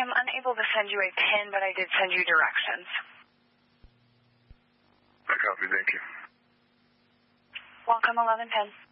I am unable to send you a pin, but I did send you directions. I copy, thank you. Welcome, 11 pin.